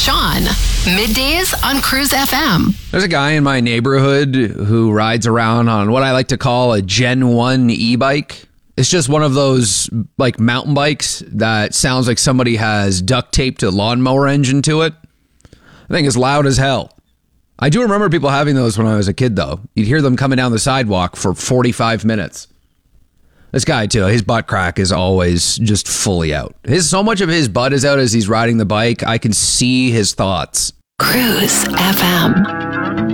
Sean. Middays on Cruise FM. There's a guy in my neighborhood who rides around on what I like to call a Gen 1 e-bike. It's just one of those like mountain bikes that sounds like somebody has duct taped a lawnmower engine to it. I think it's loud as hell. I do remember people having those when I was a kid, though. You'd hear them coming down the sidewalk for 45 minutes. This guy, too, his butt crack is always just fully out. So much of his butt is out as he's riding the bike, I can see his thoughts. Cruise FM.